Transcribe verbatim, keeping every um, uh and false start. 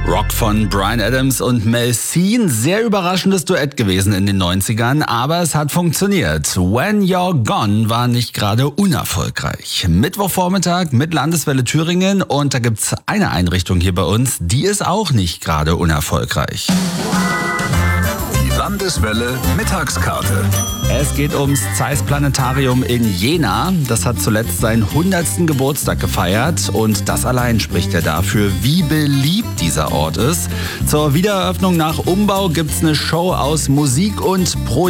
Rock von Bryan Adams und Mel C. Ein sehr überraschendes Duett gewesen in den neunzigern, aber es hat funktioniert. When You're Gone war nicht gerade unerfolgreich. Mittwochvormittag mit Landeswelle Thüringen und da gibt's eine Einrichtung hier bei uns, die ist auch nicht gerade unerfolgreich. Die Landeswelle Mittagskarte. Es geht ums Zeiss Planetarium in Jena. Das hat zuletzt seinen hundertsten Geburtstag gefeiert und das allein spricht ja dafür, wie beliebt dieser Ort ist. Zur Wiedereröffnung nach Umbau gibt's eine Show aus Musik und Pro